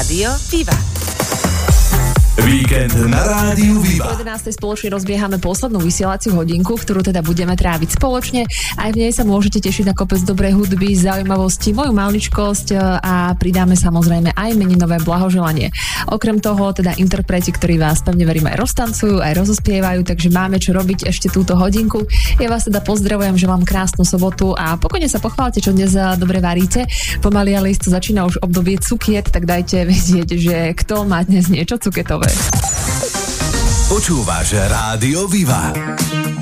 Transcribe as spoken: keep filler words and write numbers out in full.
Rádio Viva. Víkend na Rádiu Viva. O jedenástej spoločne rozbiehame poslednú vysielaciu hodinku, ktorú teda budeme tráviť spoločne. Aj v nej sa môžete tešiť na kopec dobrej hudby, zaujímavosti, moju maličkosť a pridáme samozrejme aj meninové blahoželanie. Okrem toho teda interpreti, ktorí vás pevne verím aj roztancujú, aj rozospievajú, takže máme čo robiť ešte túto hodinku. Ja vás teda pozdravujem, že vám krásnu sobotu a pokojne sa pochválte, čo dnes dobre varíte. Pomaly ale isto začína už obdobie cukiet, tak dajte vedieť, že kto má dnes niečo cuketové. Počúvaš Rádio Viva.